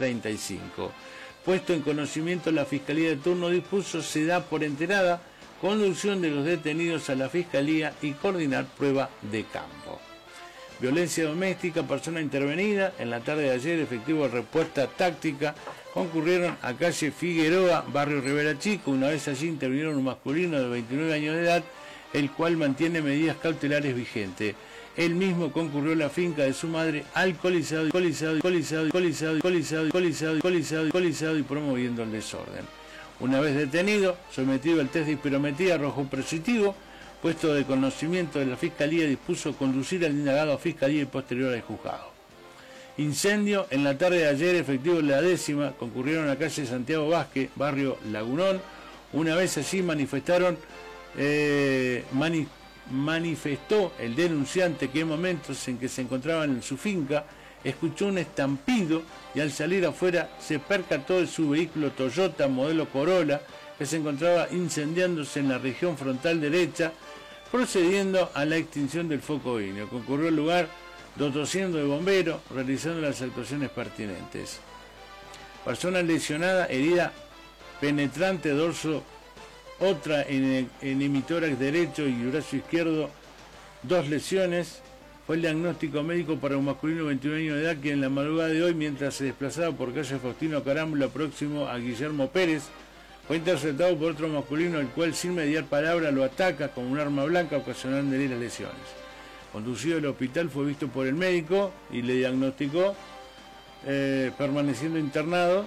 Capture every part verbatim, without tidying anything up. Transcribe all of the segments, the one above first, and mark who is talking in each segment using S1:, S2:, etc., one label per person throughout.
S1: treinta y cinco. Puesto en conocimiento, la Fiscalía de turno dispuso se da por enterada conducción de los detenidos a la Fiscalía y coordinar prueba de campo. Violencia doméstica, persona intervenida. En la tarde de ayer, efectivos de respuesta táctica concurrieron a calle Figueroa, barrio Rivera Chico. Una vez allí intervinieron un masculino de veintinueve años de edad, el cual mantiene medidas cautelares vigentes. Él mismo concurrió a la finca de su madre alcoholizado, alcoholizado, alcoholizado, alcoholizado, alcoholizado, alcoholizado, alcoholizado, alcoholizado y promoviendo el desorden. Una vez detenido, sometido al test de hiperometría, arrojó positivo. Puesto de conocimiento de la Fiscalía, dispuso conducir al indagado a Fiscalía y posterior al juzgado. Incendio. En la tarde de ayer, efectivos de la décima concurrieron a calle Santiago Vázquez, barrio Lagunón. Una vez allí manifestaron, eh, mani manifestó el denunciante que en momentos en que se encontraban en su finca, escuchó un estampido y al salir afuera se percató de su vehículo Toyota modelo Corolla que se encontraba incendiándose en la región frontal derecha, procediendo a la extinción del foco ígneo. Concurrió al lugar doscientos de bomberos, realizando las actuaciones pertinentes. Persona lesionada, herida penetrante dorso, otra en, en emitórax derecho y brazo izquierdo, dos lesiones. Fue el diagnóstico médico para un masculino de veintiún años de edad que en la madrugada de hoy, mientras se desplazaba por calle Faustino Carámbula, próximo a Guillermo Pérez, fue interceptado por otro masculino, el cual sin mediar palabra lo ataca con un arma blanca, ocasionándole las lesiones. Conducido al hospital, fue visto por el médico y le diagnosticó, eh, permaneciendo internado.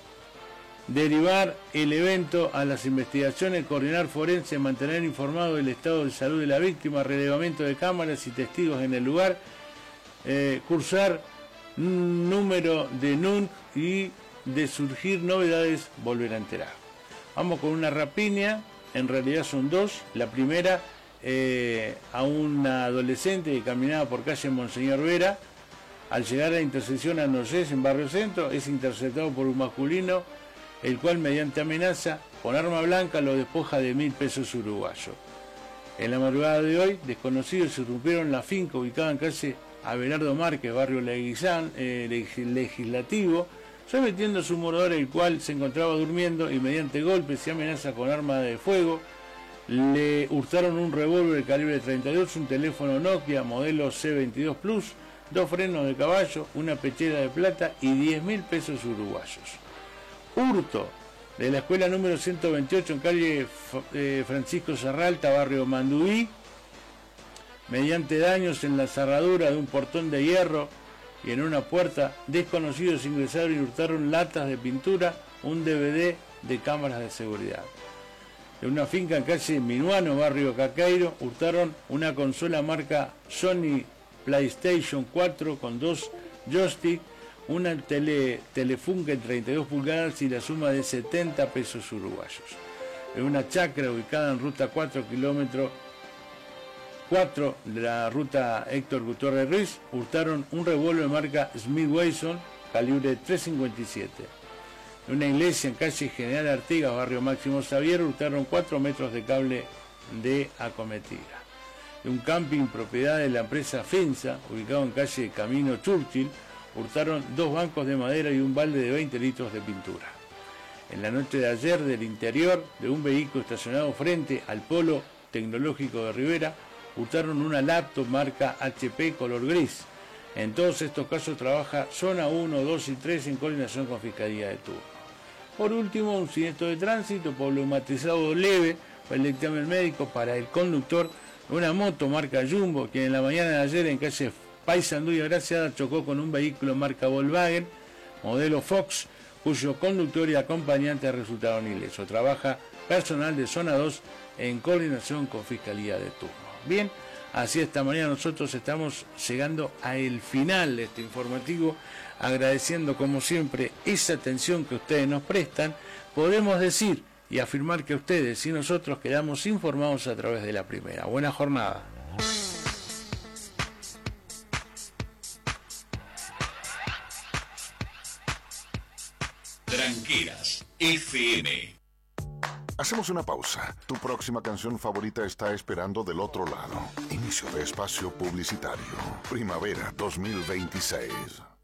S1: Derivar el evento a las investigaciones, coordinar forense, mantener informado del estado de salud de la víctima, relevamiento de cámaras y testigos en el lugar, eh, cursar número de N U N C y de surgir novedades, volver a enterar. Vamos con una rapiña, en realidad son dos. La primera, eh, a una adolescente que caminaba por calle Monseñor Vera. Al llegar a la intersección a Noyés, en Barrio Centro, es interceptado por un masculino, el cual mediante amenaza con arma blanca lo despoja de mil pesos uruguayos. En la madrugada de hoy, desconocidos irrumpieron la finca ubicada en calle Abelardo Márquez, barrio Leguizán, eh, Legislativo, sometiendo a su morador, el cual se encontraba durmiendo, y mediante golpes y amenazas con arma de fuego le hurtaron un revólver de calibre treinta y dos, un teléfono Nokia modelo C veintidós Plus, dos frenos de caballo, una pechera de plata y diez mil pesos uruguayos. Hurto de la escuela número ciento veintiocho en calle Francisco Serralta, barrio Manduí, mediante daños en la cerradura de un portón de hierro y en una puerta. Desconocidos ingresaron y hurtaron latas de pintura, un D V D de cámaras de seguridad. En una finca en calle Minuano, barrio Caqueiro, hurtaron una consola marca Sony PlayStation cuatro con dos joysticks, una tele, Telefunken treinta y dos pulgadas y la suma de setenta pesos uruguayos. En una chacra ubicada en ruta cuatro, kilómetro cuatro de la ruta Héctor Gutiérrez Ruiz, hurtaron un revólver marca Smith Wesson, calibre tres cincuenta y siete. En una iglesia en calle General Artigas, barrio Máximo Xavier, hurtaron cuatro metros de cable de acometida. En un camping propiedad de la empresa Fensa, ubicado en calle Camino Churchill, hurtaron dos bancos de madera y un balde de veinte litros de pintura. En la noche de ayer, del interior de un vehículo estacionado frente al Polo Tecnológico de Rivera, hurtaron una laptop marca H P color gris. En todos estos casos trabaja Zona uno, dos y tres en coordinación con Fiscalía de turno. Por último, un siniestro de tránsito problematizado leve fue el dictamen médico para el conductor de una moto marca Jumbo, quien en la mañana de ayer en calle Paysandú y Agraciada chocó con un vehículo marca Volkswagen, modelo Fox, cuyo conductor y acompañante resultaron ilesos. Trabaja personal de Zona dos en coordinación con Fiscalía de turno. Bien, así esta mañana nosotros estamos llegando al final de este informativo, agradeciendo como siempre esa atención que ustedes nos prestan. Podemos decir y afirmar que ustedes y nosotros quedamos informados a través de la primera. Buena jornada.
S2: Tranqueras F M.
S3: Hacemos una pausa. Tu próxima canción favorita está esperando del otro lado. Inicio de espacio publicitario. Primavera dos mil veintiséis.